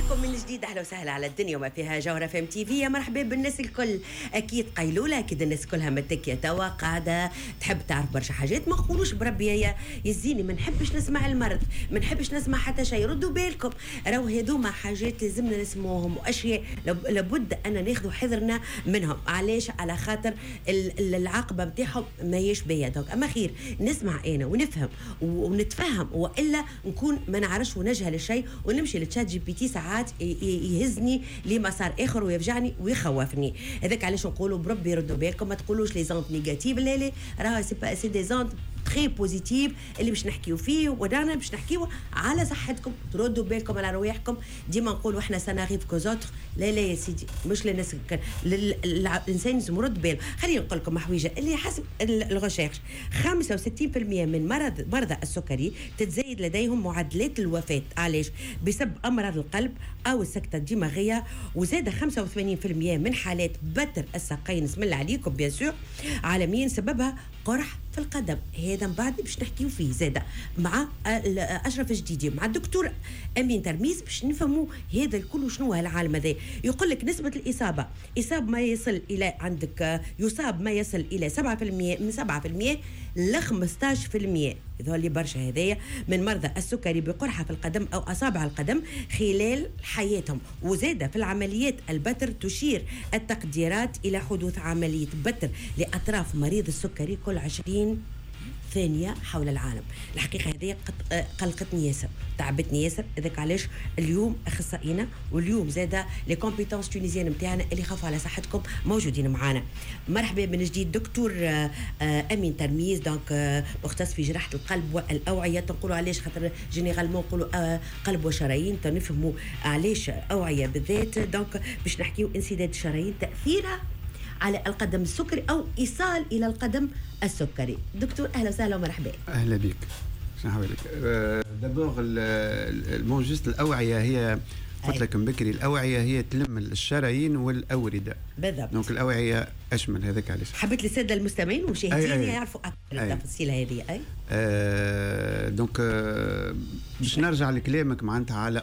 بكم من جديد. اهلا وسهلا على الدنيا وما فيها جوهرة فم تي في. مرحبا بالناس الكل. اكيد قيلوله، اكيد الناس كلها متكيه توا قاعده تحب تعرف برشا حاجات. ما نقولوش بربي يا يزيني ما نحبش نسمع المرض، ما نحبش نسمع حتى شيء. ردوا بالكم راهو هذوما حاجات لازمنا نسموهم، واشياء لابد ان ناخذ حذرنا منهم. علاش؟ على خاطر العاقبه نتاعهم ماهيش باهيه. دونك اما خير نسمع انا ونفهم ونتفهم، والا نكون ما نعرفش ونجهل الشيء ونمشي للتشات جي بي تي ساعات يهزني لمسار اخر ويفجعني ويخوفني. هذاك علاش نقولوا بربي ردوا بالكم، ما تقولوش لي زونت نيجاتيف. لا راهو سي دي زونت تري بوزيتيف اللي باش نحكيو فيه، ورانا باش نحكيو على صحتكم. تردوا بالكم على رواحكم. ديما نقولوا احنا سنغيف كوزوتر. لا يا سيدي، مش للناس الانسان لازم يرد باله. خليني نقول لكم حويجه اللي حسب الغشيرش 65% من مرضى السكري تتزايد لديهم معدلات الوفاه. علاش؟ بسبب امراض القلب او السكته الدماغيه. وزاد 85% من حالات بتر الساقين، اسم الله عليكم بيان سور، عالميا سببها قرح في القدم. هذا من بعد باش نحكيو فيه زاده مع اشرف جديدي مع الدكتور امين ترميز باش نفهموا هذا الكل شنو هالعالم هذا. يقول لك نسبه الاصابه ما يصل الى عندك يصاب ما يصل الى 7% من 7% ل 15%. هذول برشا هذايا من مرضى السكري بقرحه في القدم او اصابع القدم خلال حياتهم. وزاد في العمليات البتر تشير التقديرات الى حدوث عمليه بتر لاطراف مريض السكري كل 20 ثانية حول العالم. الحقيقة هذه قلقتني ياسر، تعبتني ياسر. ذاك علاش اليوم أخصائينا واليوم زادة لي كومبيتونس تونيزيان نتاعنا اللي خافوا على صحتكم موجودين معنا. مرحبا من جديد دكتور أمين ترميز، دونك مختص في جراحة القلب والأوعية. تنقولوا علاش؟ خاطر جينيرالمون نقولوا قلب وشرايين، تنفهموا علاش أوعية بالذات. دونك باش نحكيو انسداد الشرايين تأثيرها على القدم السكري أو إيصال إلى القدم السكري. دكتور أهلا وسهلا ومرحبا. أهلا بك. شنو حوالك؟ دابور المون جوست الأوعية هي قلت لك من بكري، الأوعية هي تلم الشرايين والأوردة بالضبط. دونك الأوعية أشمل. هذاك علاش حبيت للسادة المستمعين والمشاهدين يعرفوا أكثر التفاصيل هذه. دونك باش نرجع لكلامك معناتها على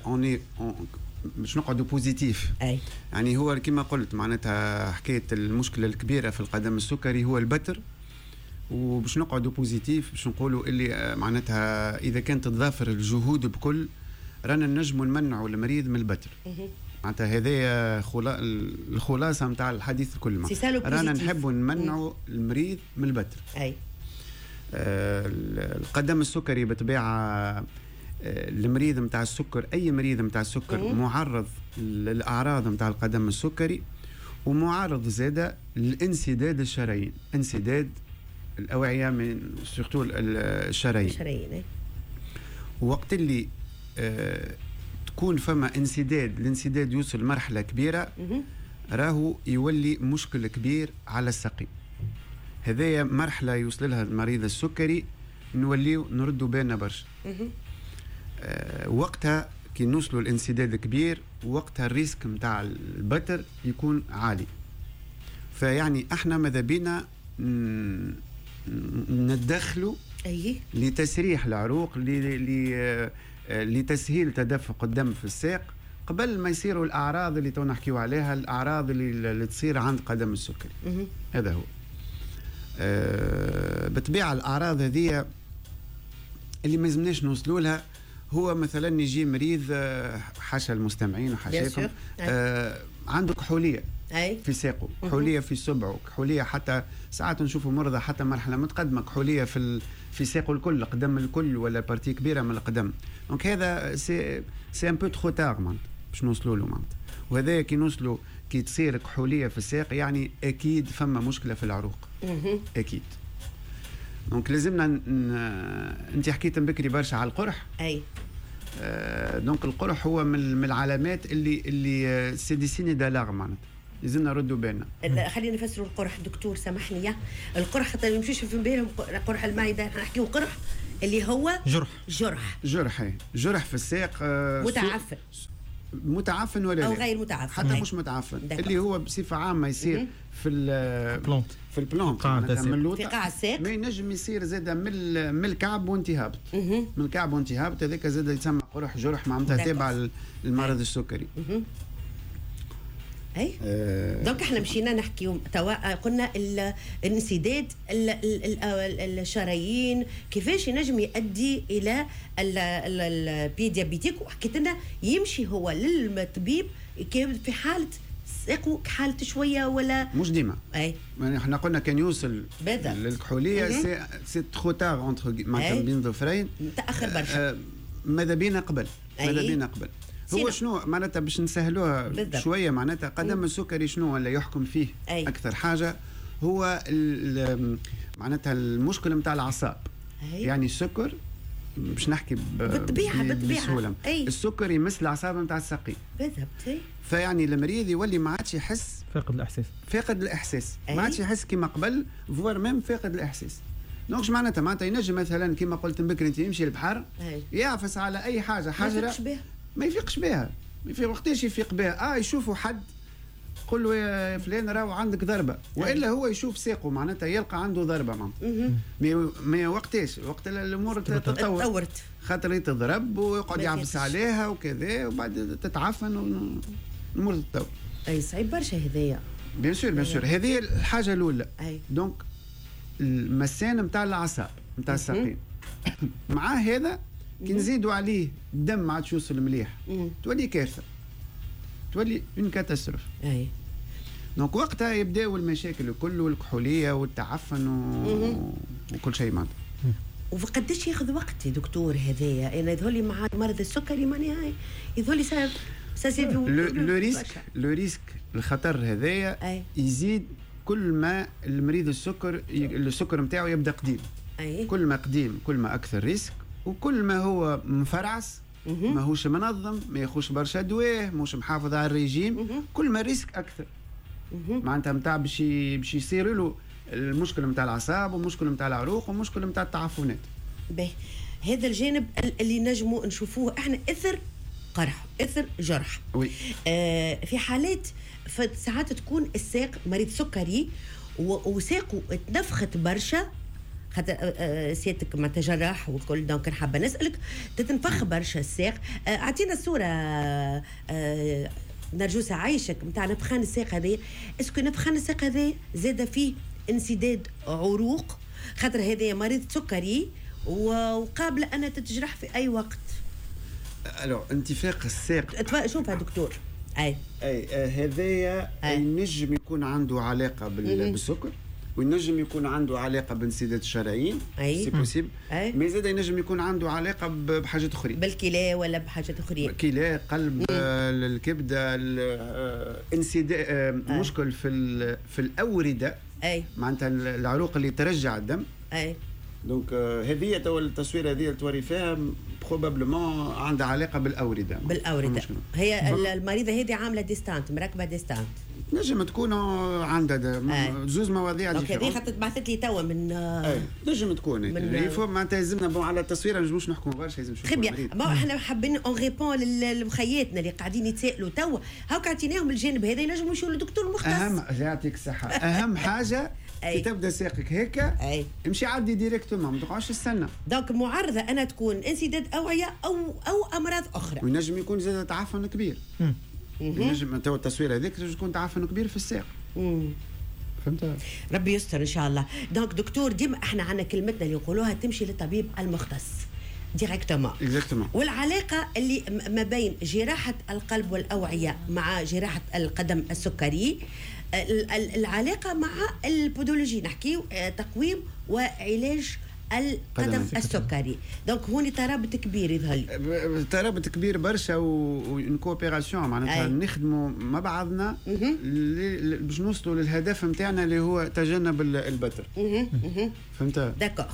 مش نقعدوا بوزيتيف. يعني هو كما قلت معناتها حكايه المشكله الكبيره في القدم السكري هو البتر، وباش نقعدوا بوزيتيف باش نقولوا اللي معناتها اذا كانت تضافر الجهود بكل رانا نجموا نمنعوا المريض من البتر. معناتها هذايا الخلاصه نتاع الحديث الكل. رانا نحبوا نمنعوا المريض من البتر. القدم السكري بطبيعه المريض متاع السكر، أي مريض متاع السكر معرض للأعراض متاع القدم السكري، ومعرض زادة للانسداد الشرايين، انسداد الأوعية من سورتو الشرايين. وقت اللي تكون فما الانسداد يوصل لمرحلة كبيرة راهو يولي مشكل كبير على السقي. هذايا مرحلة يوصل لها المريض السكري نوليو نردوا بالنا برشا. وقتها كي نوصلوا الانسداد كبير، وقتها الريسك متاع البتر يكون عالي. فيعني احنا ماذا بينا ندخلوا لتسريح العروق، لتسهيل تدفق الدم في الساق قبل ما يصيروا الاعراض اللي تو نحكيو عليها، الاعراض اللي تصير عند قدم السكري. هذا هو بطبيعه الاعراض هذه اللي ما لازمناش نوصلوا لها. هو مثلا يجي مريض، حاشا المستمعين وحاشاكم، عنده كحوليه في ساقه، كحوليه في صبعه، كحوليه حتى ساعات نشوفوا مرضى حتى مرحله متقدمه كحوليه في ساقه الكل، قدم الكل ولا بارتي كبيره من القدم. دونك هذا سي ان بو ترو تار معناتها باش نوصلوا له معناتها. وهذا كي نوصلوا كي تصير كحوليه في الساق يعني اكيد فما مشكله في العروق. اكيد. دونك لازمنا انت حكيت بكري برشا على القرح. دونك القرح هو من العلامات اللي سي دي سيني دالارم معناتها لازمنا نردوا بالنا. خلينا نفسروا القرح دكتور سامحني. القرح خاطر ما يمشيش في بالهم قرح المعده، نحكيو قرح اللي هو جرح في الساق متعفن. متعفن ولا او لا؟ غير متعفن حتى مش متعفن اللي هو بصفه عامه يصير في البلونت في قاع الساق، ما ينجم يصير زاد من الكعب وانت هابط، من الكعب وانت هابط، هذاك زاد يتسمى قرح جرح معناتها تابع للمرض السكري. اي دونك احنا مشينا نحكيو توا قلنا الانسداد الشرايين كيفاش ينجم يؤدي الى البي ديابيتيك، وحكيت لنا يمشي هو للطبيب في حاله ساقه حالته شويه ولا مش ديما. اي احنا قلنا كان يوصل للكحوليه سي ترو تار اونتر معناتها بين ظفرين، متاخر برشا. ماذا بينا قبل هو شنو معناتها باش نسهلوها شويه، معناتها قدم السكري شنو ولا يحكم فيه اكثر حاجه هو معناتها المشكل نتاع الاعصاب. يعني السكر باش نحكي بالطبيعه السكر يمس الاعصاب نتاع الساقين بالضبط. فيعني المريض يولي ما عادش يحس، فاقد الاحساس ما عادش يحس كيما قبل، فوار ميم فاقد الاحساس. دونك معناتها ينجم مثلا كيما قلت بكري انت يمشي للبحر يعفس على اي حاجه حجره ما يفيقش بها، وقتاش يفيق بها؟ يشوفوا حد قل له يا فلان راهو عندك ضربه، والا هو يشوف ساقه معناتها يلقى عنده ضربه معناتها. ما وقتاش؟ وقت الامور تطورت خاطر تضرب ويقعد يعفس عليها وكذا، وبعد تتعفن والامور تتطور. صعيب برشا هذايا. بيان سور هذه الحاجه الاولى. دونك المسان نتاع الاعصاب نتاع الساقين مع هذا كي نزيدوا عليه الدم ما عادش يوصل مليح تولي كارثه، تولي اون كاتاستروف. دونك وقتها يبداو المشاكل الكل والكحوليه والتعفن وكل شيء معناتها. وقداش ياخذ وقت يا دكتور هذايا؟ انا يظهر مع مرض السكري معناها يظهر لي لو ريسك الخطر هذايا يزيد كل ما المريض السكر نتاعو يبدا قديم. كل ما قديم كل ما اكثر ريسك، وكل ما هو مفرعس ما هوش منظم، ما ياخوش برشا دواء، مش محافظ على الريجيم، كل ما ريسك اكثر معناتها نتاع باش يصير له المشكل نتاع الاعصاب ومشكل نتاع العروق ومشكل نتاع التعفنات. باهي هذا الجانب اللي نجموا نشوفوه احنا اثر قرح اثر جرح. في حالات ساعات تكون الساق مريض سكري وساقه تنفخت برشا، خاطر سيادتك ما تجرح والكل، دونك حابه نسالك تتنفخ برشا الساق. اعطينا صوره نرجوسه عايشك نتاع نفخان الساق هذايا. اسكو نفخان الساق هذايا زاد فيه انسداد عروق، خاطر هذايا مريض سكري وقابله انها تتجرح في اي وقت. الو انتفاخ الساق شوفها دكتور. هذايا ينجم يكون عنده علاقه بالسكر، وينجم يكون عنده علاقه بانسداد الشرايين سي بوسيبل، مي زاد ينجم يكون عنده علاقه بحاجات اخرين، بالكلى ولا بحاجات اخرين، كلى قلب الكبده انسداد مشكل في الاورده معناتها العروق اللي ترجع الدم. دونك هذه تو التصويره هذه اللي توري فيها بروبابلمون عندها علاقه بالاورده. هي المريضه هذه عامله ديستانت، مركبه ديستانت، نجم تكون عندها زوز مواضيع هذه خاطر بعثت لي توا من نجم تكون الفو معناتها لازمنا على التصويره ما نجموش نحكموا برشا، لازم نشوفوا احنا حابين اون ريبون لمخياتنا اللي قاعدين يتسائلوا توا هاكا عطيناهم الجانب هذا ينجموا يمشوا للدكتور المختص. اهم يعطيك الصحه اهم حاجه كي تبدا ساقك هكا امشي عدي ديريكتومون، ما تقعدش تستنى. دونك معرضه انها تكون انسداد اوعيه او امراض اخرى، وينجم يكون زاد تعفن كبير. ينجم تو التصوير هذيك تكون تعفن كبير في الساق. فهمت؟ ربي يستر ان شاء الله. دونك دكتور ديما احنا عندنا كلمتنا اللي يقولوها تمشي للطبيب المختص ديريكتومون. والعلاقه اللي ما بين جراحه القلب والاوعيه مع جراحه القدم السكري، العلاقه مع البودولوجي نحكيو تقويم وعلاج القدم السكري. دونك هوني ترابط كبير يظهر لي، ترابط كبير برشا وان كوبيراسيون معناتها نخدموا مع بعضنا باش نوصلوا للهدف نتاعنا اللي هو تجنب البتر. فهمت؟ داكور.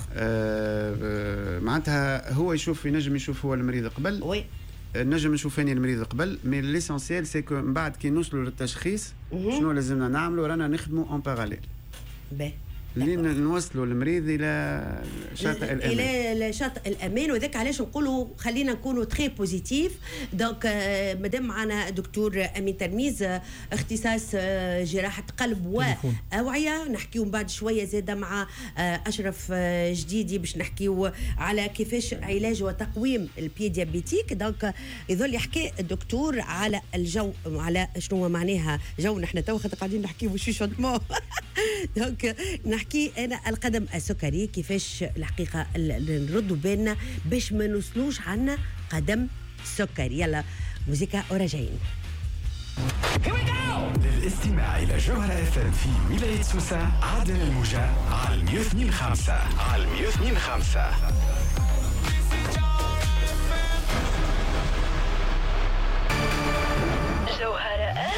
معناتها هو ينجم يشوف هو المريض قبل، نجم نشوف اني المريض قبل، مي ليسونسيال سي كو من بعد كي نوصلوا للتشخيص شنو لازمنا نعملوا، رانا نخدموا اون باراليل. لين نوصلوا المريض الى شاطئ الامان، الى شاطئ الامان. وذاك علاش نقولوا خلينا نكونوا تري بوزيتيف. دونك مادام معنا دكتور امين ترميز اختصاص جراحه قلب واوعيه، نحكيو بعد شويه زاده مع اشرف جديدي باش نحكيو على كيفاش علاج وتقويم البي ديابيتيك. دونك يظل يحكي الدكتور على الجو، على شنو معناها جو. نحن تو قاعدين نحكيو شوشوتمون دونك نحكي انا القدم السكري كيفاش الحقيقه نردوا بالنا باش ما نوصلوش عنا قدم سكري. يلا موسيقى وراجعين. للاستماع الى جوهرة FM في ولاية سوسة عدن الموجة على 102.5 على 102.5. جوهرة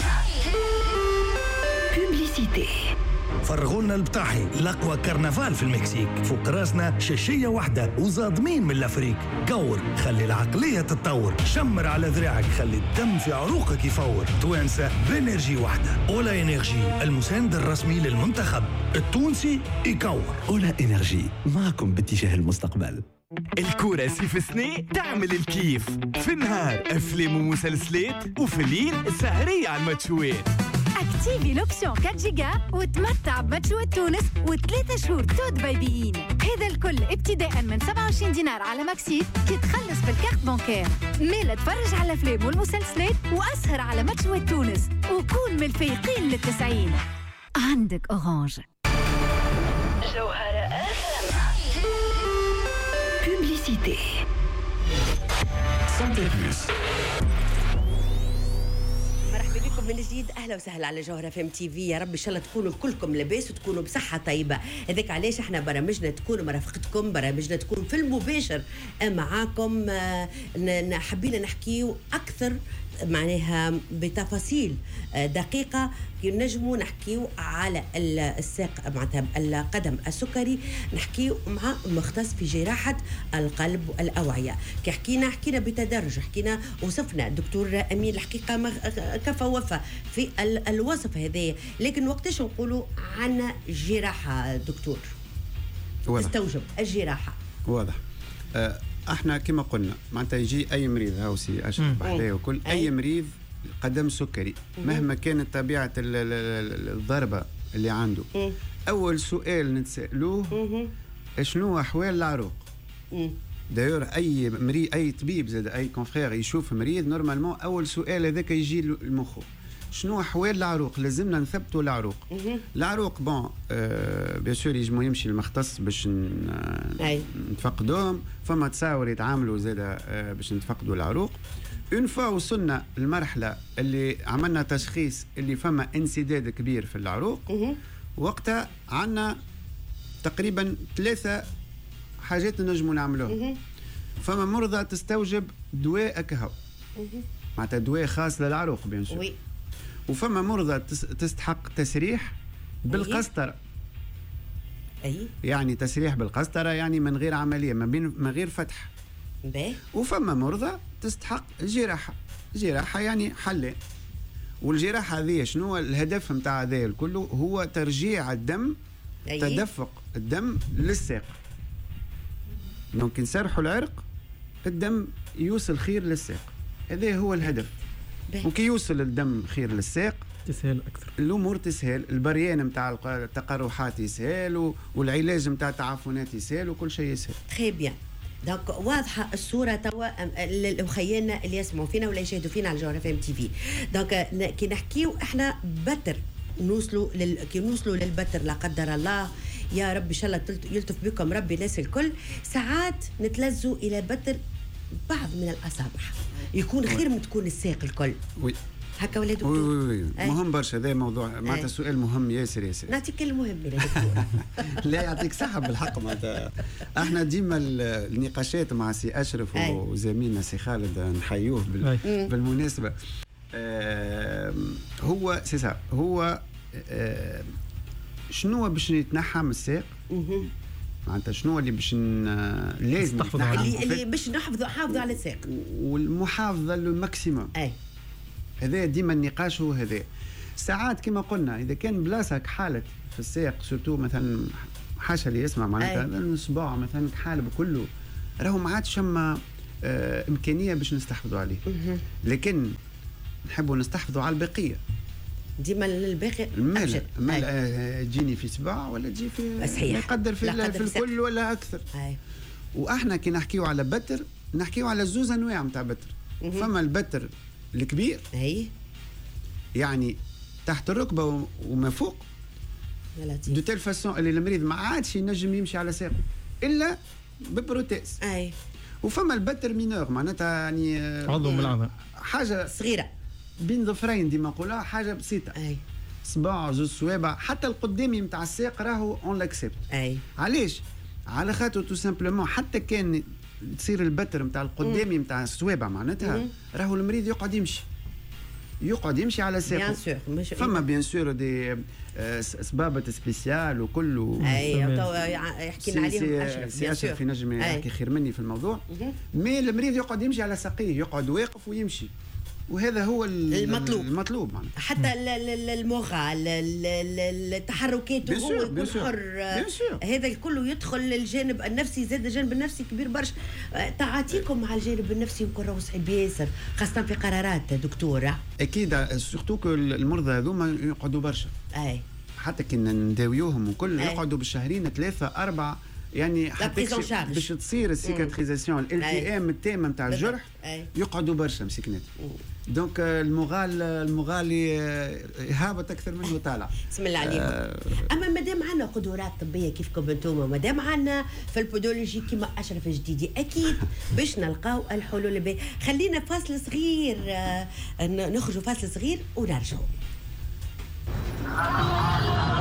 بوبليسيتي. فرغولنا البطاحي الأقوى كرنفال في المكسيك، فوق راسنا شاشية واحدة وزادمين من الأفريق. كور خلي العقلية تتطور، شمر على ذراعك خلي الدم في عروقك يفور. توانسة بإنرجي واحدة. أولا إنرجي المساند الرسمي للمنتخب التونسي يكور. أولا إنرجي معكم باتجاه المستقبل. الكورة سيف سني تعمل الكيف، في النهار أفلام ومسلسلات، وفي الليل سهرية على الماتشوات. اكتيفي لوبسيون 4 جيجا وتمتع بماتشوات تونس و3 شهور تود بايبيين. هذا الكل ابتداء من 27 دينار على ماكسيت كي تخلص بالكارت بانكير. ميلا تفرج على الافلام والمسلسلات واسهر على ماتشوات تونس وكون من الفايقين لل90. عندك اورانج. جوهرة بوبليسيتي. سانتي بلوس. من جديد اهلا وسهلا على جوهرة FM TV. يا رب ان شاء الله تكونوا كلكم لاباس وتكونوا بصحه طيبه. هذاك علاش احنا برامجنا تكون مرافقتكم، برامجنا تكون في المباشر معاكم. حبينا نحكيو اكثر معناها بتفاصيل دقيقه نجموا نحكيو على الساق معناتها القدم السكري. نحكيو مع مختص في جراحه القلب والاوعيه. كي حكينا بتدرج، حكينا وصفنا دكتور امين الحقيقه كفى وفى في الوصف هذا. لكن وقتاش نقولوا عنا جراحه دكتور تستوجب الجراحه؟ واضح. احنا كما قلنا معناتها يجي اي مريض هاوسي اشرف بحذايا وكل اي مريض قدم سكري مهما كانت طبيعه الضربه اللي عنده. اول سؤال نتسالوه شنو احوال العروق. داير اي مريض اي طبيب زاد اي كونفرير يشوف مريض نورمالمون اول سؤال هذاك يجي لمخه شنو احوال العروق. لازمنا نثبتوا العروق. العروق بون بيان سور يجمو يمشي المختص باش نتفقدوهم. فما تصاور يتعاملوا زاد باش نتفقدوا العروق. اون فوا وصلنا المرحله اللي عملنا تشخيص اللي فما انسداد كبير في العروق، وقتها عندنا تقريبا 3 حاجات نجموا نعملوها. فما مرضى تستوجب دواء كهو معناتها دواء خاص للعروق بيان سور. وفما مرضى تستحق تسريح بالقسطرة. يعني تسريح بالقسطرة يعني من غير عملية، من غير فتح. وفما مرضى تستحق جراحة يعني حلة. والجراحة هذه شنو الهدف نتاع هذا الكل؟ هو ترجيع الدم، تدفق الدم للساق. دونك نسرحوا العرق الدم يوصل خير للساق، هذا هو الهدف. وكي يوصل الدم خير للساق تسهل اكثر الامور، تسهل البريان نتاع التقرحات يسهل، والعلاج نتاع التعفنات يسهل، وكل شيء يسهل. تري بيان. دونك واضحه الصوره توا لخيالنا اللي يسمعوا فينا ولا يشاهدوا فينا على جوهرة FM TV. دونك كي نحكيو احنا بتر كي نوصلوا للبتر لا قدر الله يا رب ان شاء الله يلطف بكم ربي الناس الكل. ساعات نتلزوا الى بتر بعض من الاصابع يكون خير من تكون الساق الكل. وي هكا ولا دكتور؟ وي مهم برشا. هذا موضوع معناتها سؤال مهم ياسر. نعطيك المهم يا دكتور. لا يعطيك صحة بالحق. معناتها احنا ديما النقاشات مع سي اشرف وزميلنا سي خالد نحيوه بالمناسبة. هو سيسا هو شنو باش يتنحى من الساق؟ معناتها شنو اللي باش لازم اللي باش نحافظوا على الساق، والمحافظة للماكسيموم. هذا ديما النقاش هو هذا. ساعات كما قلنا اذا كان بلاصه كحالت في الساق سورتو مثلا حاشا اللي يسمع معناتها الصباع مثلا كحالب كله راهو ما عادش شما امكانيه باش نستحفظوا عليه. لكن نحبوا نستحفظوا على البقيه ديما الباقي المال تجيني في سباع ولا تجي في صحيح يقدر في الكل ولا اكثر. واحنا كي نحكيو على بتر نحكيو على زوز انواع نتاع بتر. فما البتر الكبير يعني تحت الركبه وما فوق دو تيل فاسون اللي المريض ما عادش ينجم يمشي على ساقه الا ببروتيز. وفما البتر مينور معناتها يعني عضو من العظم حاجه صغيره بين ظفرين ديما نقولها حاجه بسيطه. صباع زوج صوابع حتى القدامي نتاع الساق راهو اون لاكسبت. علاش؟ على خاطر تو سامبلومون حتى كان تصير البتر نتاع القدامي نتاع الصوابع معناتها راهو المريض يقعد يمشي على ساقه. فما بيان سور دي سبابه سبيسيال وكله يحكينا عليهم اشرف في نجم يحكي خير مني في الموضوع. مي المريض يقعد يمشي على ساقيه يقعد واقف ويمشي وهذا هو المطلوب معناتها. حتى المغال التحركات وهو يكون حر هذا الكل يدخل الجانب النفسي. زاد الجانب النفسي كبير برشا. تعاطيكم مع الجانب النفسي يمكن راهو صعيب ياسر خاصة في قرارات دكتورة. أكيد سورتو المرضى هذوما يقعدوا برشا. حتى كي نداويوهم وكل يقعدوا بالشهرين 3 4 يعني حتى باش تصير السيكاتريزاسيون الالتئام التام نتاع الجرح يقعدوا برشا مسكنات. دونك المغال هابط اكثر منه طالع. بسم الله عليكم. اما مادام عندنا قدرات طبيه كيفكم انتم ومادام عندنا في البودولوجي كيما اشرف جديدي اكيد باش نلقاو الحلول. خلينا فاصل صغير نخرجوا فاصل صغير ونرجعوا.